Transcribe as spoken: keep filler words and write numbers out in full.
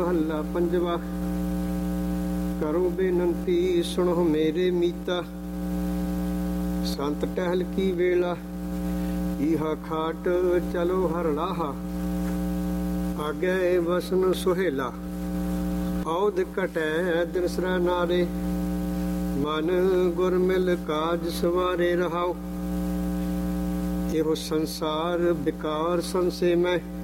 महला पंजवा। करो बेनंती सुनो मेरे मीता, संत टहल की वेला। इहा खाट चलो हर लाहा, आगे वसन सुहेला। औध कटै दिनसरा नारे, मन गुर मिल काज सवारे रहाओ। एहो संसार बिकार संसे मैं,